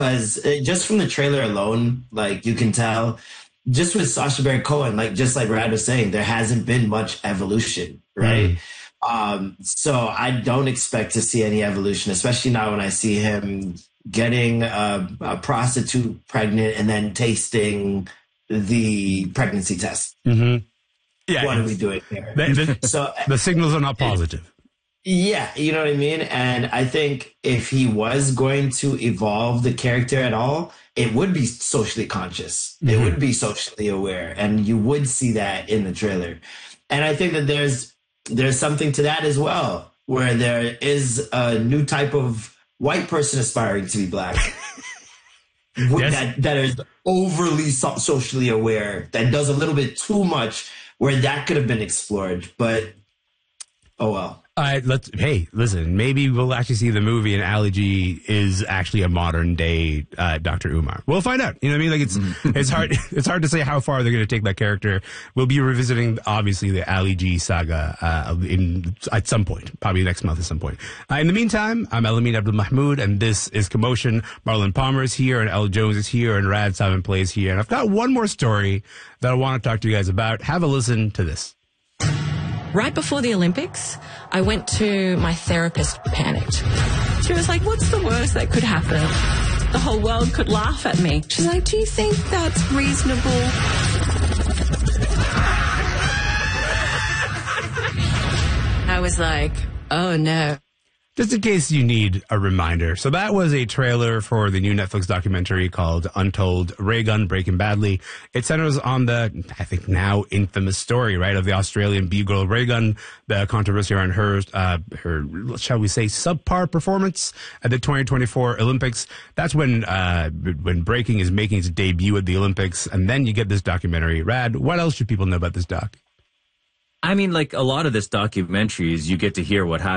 because just from the trailer alone, like you can tell, just with Sacha Baron Cohen, like just like Rad was saying, there hasn't been much evolution, right? So I don't expect to see any evolution, especially now when I see him getting a prostitute pregnant and then tasting the pregnancy test. Mm-hmm. Yeah, what are we doing here? So the signals are not positive. Yeah, you know what I mean? And I think if he was going to evolve the character at all, it would be socially conscious. Mm-hmm. It would be socially aware. And you would see that in the trailer. And I think that there's something to that as well, where there is a new type of white person aspiring to be black. Yes. That is overly socially aware, that does a little bit too much, where that could have been explored. But, oh well. Hey, listen, maybe we'll actually see the movie and Ali G is actually a modern day Dr. Umar. We'll find out. You know what I mean? Like it's hard to say how far they're going to take that character. We'll be revisiting obviously the Ali G saga at some point, probably next month at some point. In the meantime, I'm Elamin Abdul Mahmoud and this is Commotion. Marlon Palmer is here and Elle Jones is here and Rad Simon plays here. And I've got one more story that I want to talk to you guys about. Have a listen to this. Right before the Olympics, I went to my therapist, panicked. She was like, what's the worst that could happen? The whole world could laugh at me. She's like, do you think that's reasonable? I was like, oh no. Just in case you need a reminder. So that was a trailer for the new Netflix documentary called Untold Ray Gun Breaking Badly. It centers on the, I think now infamous story, right, of the Australian B-girl Ray Gun, the controversy around her, shall we say, subpar performance at the 2024 Olympics. That's when breaking is making its debut at the Olympics. And then you get this documentary. Rad, what else should people know about this doc? I mean, like a lot of this documentary is you get to hear what happened.